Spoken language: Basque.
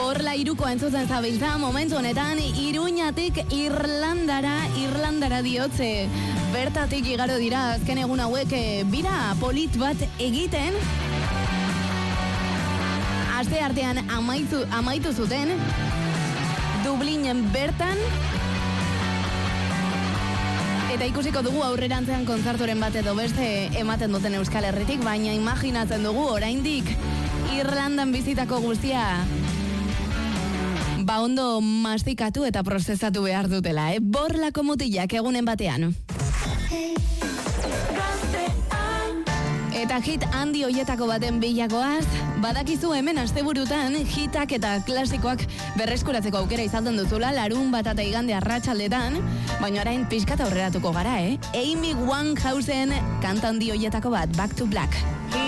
Horla iruko entzuten zabiltza, momentu honetan, Iruñatik Irlandara diotze. Bertatik igaro dira, azken egun hauek bira polit bat egiten. Aste artean amaitu zuten, Dublinen bertan. Eta ikusiko dugu aurrerantzean kontzerturen bat edo beste ematen duten Euskal Herritik, baina imaginatzen dugu oraindik Irlandan bizitako guztia ondo mastikatu eta prozesatu behar dutela, Borlako mutilak egunen batean. Eta hit handi hoietako baten bilakoaz, badakizu hemen asteburutan hitak eta klasikoak berreskuratzeko aukera izaten duzula, larun bat eta igande arratsaldetan, baina orain pixkat aurreratuko gara, Amy Winehousen kanta handi hoietako bat, Back to Black.